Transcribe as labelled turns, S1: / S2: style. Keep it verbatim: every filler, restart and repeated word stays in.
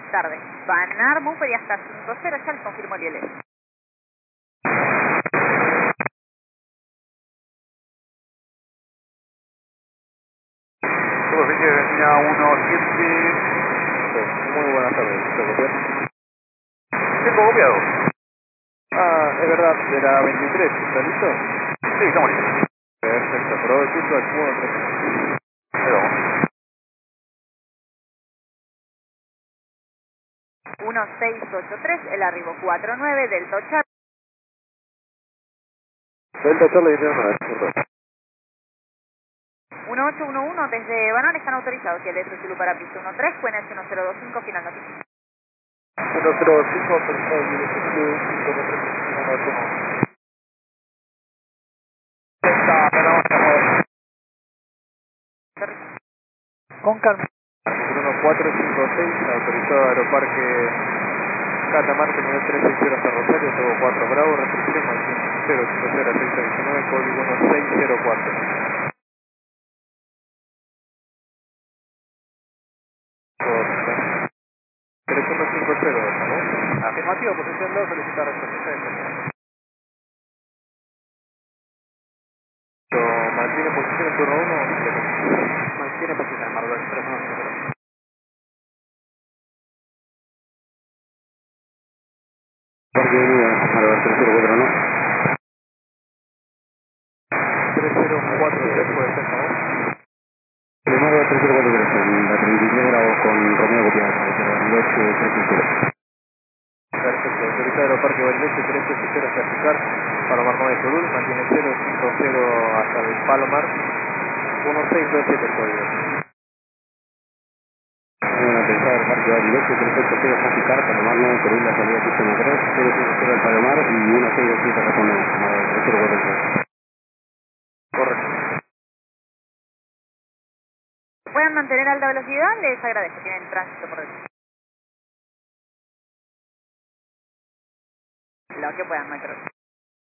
S1: tardes. Banar, Muperi hasta cinco cero, ya les confirmo el I L S.
S2: Superficie de línea uno siete.
S3: Muy buenas tardes, ¿está copiado?
S2: Tengo copiado.
S3: Ah, es verdad, de la veintitrés, ¿está listo?
S2: Sí, estamos listos.
S3: Perfecto, aprobado el curso al uno tres.
S2: Ahí vamos.
S1: uno seis ocho tres, el arribo cuatro nueve, Delta Charlie.
S3: Delta Charlie diecinueve, perfecto.
S1: uno ocho uno uno, desde Banar están autorizados. Y el S Zulu para piso uno tres, Q N S uno cero dos cinco, final noticia.
S3: uno cero dos cinco, autorizado y el cinco tres uno ocho uno. Está, pero vamos con calma. uno cuatro cinco seis, autorizado Aeroparque Catamarca, nivel tres seis cero hasta Rosario, todo cuatro Bravo, restricción máxima cero cinco cero seis diecinueve, código uno seis cero cuatro. tres uno cinco cero, ¿no?
S2: Afirmativo, posición dos, solicita respuesta.
S3: Mantiene posición en turno uno.
S2: Mantiene posición, Marvel, tres uno cinco cero.
S3: Parque Unida, Marvel tres cero cuatro, ¿no? tres cero cuatro tres puede ser, ¿no? Marvel tres cero cuatro tres, la treinta y tres grados con Romeo copiado, Bariloche tres cero. Perfecto, autorizado Aeroparque Bariloche tres cero certificar, Palomar nueve Solul, mantiene cero cinco cero hasta el Palomar, uno seis dos siete el código. Bueno, autorizado Aeroparque Bariloche tres cero certificar, Palomar nueve Solul, la salida sistema tres, cero cinco cero al Palomar y uno seis dos siete responde, Marvel tres cero cuatro tres. Correcto.
S1: Puedan mantener alta velocidad, les agradezco. Tienen tránsito por detrás. Lo que puedan, no hay problema.